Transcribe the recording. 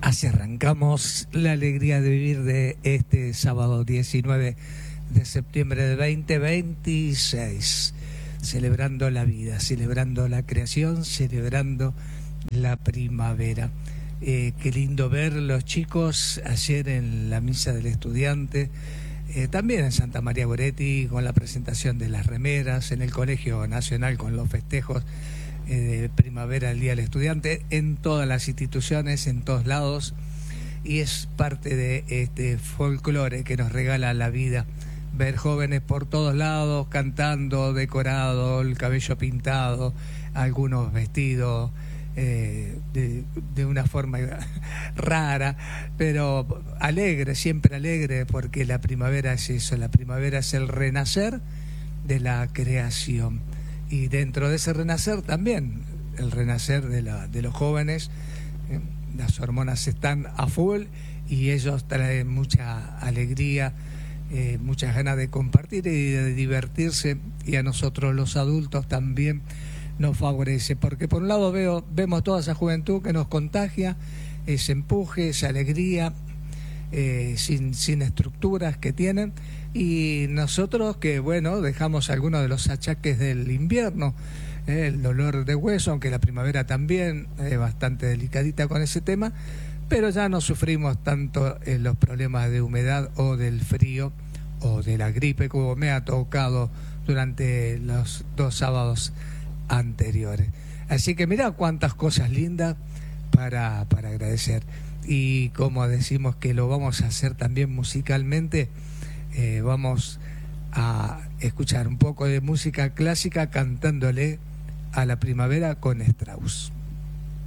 Así arrancamos la alegría de vivir de este sábado 19 de septiembre de 2026, celebrando la vida, celebrando la creación, celebrando la primavera. Qué lindo ver los chicos ayer en la misa del estudiante, también en Santa María Goretti con la presentación de las remeras, en el Colegio Nacional con los festejos de primavera, el Día del Estudiante, en todas las instituciones, en todos lados, y es parte de este folclore que nos regala la vida, ver jóvenes por todos lados cantando, decorado, el cabello pintado, algunos vestidos de una forma rara, pero alegre, siempre alegre, porque la primavera es eso, la primavera es el renacer de la creación. Y dentro de ese renacer también, el renacer de los jóvenes, las hormonas están a full y ellos traen mucha alegría, muchas ganas de compartir y de divertirse, y a nosotros los adultos también nos favorece, porque por un lado vemos toda esa juventud que nos contagia, ese empuje, esa alegría, sin estructuras que tienen, y nosotros que, bueno, dejamos algunos de los achaques del invierno, el dolor de hueso, aunque la primavera también es bastante delicadita con ese tema, pero ya no sufrimos tanto los problemas de humedad o del frío o de la gripe, como me ha tocado durante los 2 sábados anteriores. Así que mirá cuántas cosas lindas para agradecer. Y como decimos que lo vamos a hacer también musicalmente, vamos a escuchar un poco de música clásica cantándole a la primavera con Strauss.